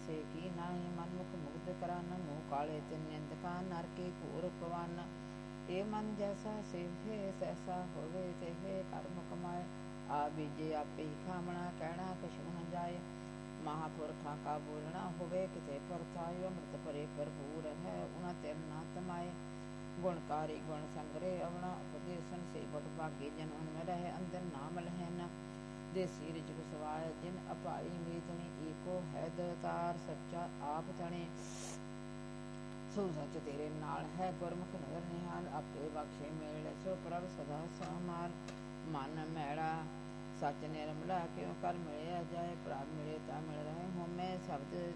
से की नाही मनमुख मुग्ध करन मुँह काले तिन निंदका नर के घोर पवन ए मन जैसा सेवे तैसा होवे तेहे कर्म कमाए आ बीजे आपे ही खामना कहना कछु न जाए महापुरखा का बोलना होवे किसे परतायो अमृत परे भरपूर है उना तिल ना तमाए गुणकारी गुण संग्रह अवना उपदेशन से बट भागे जन उनमें रहे अंदर नाम लहे न देसी रिजक सवाय जिन अपाई मीतनी एको है दतार सच्चा आप तने सो सच तेरे नाल है गुरमुख नगर निहाल आपे बख्शे मेल सो प्रभ सदा समार मन मैड़ा सच निर्मला क्यों कर मिले जाए प्राप मिले ता मिल रहे हों मैं शब्द